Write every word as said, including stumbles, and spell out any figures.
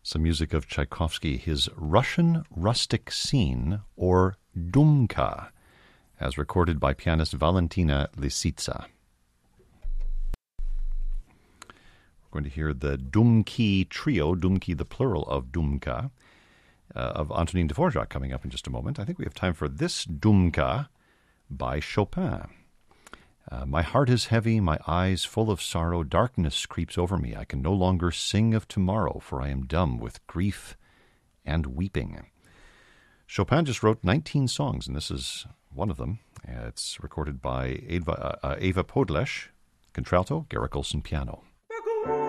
Some music of Tchaikovsky, his Russian Rustic Scene, or Dumka, as recorded by pianist Valentina Lisitsa. We're going to hear the Dumki Trio, Dumki the plural of Dumka, uh, of Antonin Dvorak coming up in just a moment. I think we have time for this Dumka by Chopin. Uh, my heart is heavy, my eyes full of sorrow, darkness creeps over me. I can no longer sing of tomorrow, for I am dumb with grief and weeping. Chopin just wrote nineteen songs, and this is one of them. Uh, it's recorded by Ava, uh, Ava Podlesh, contralto, Garrick Olson piano.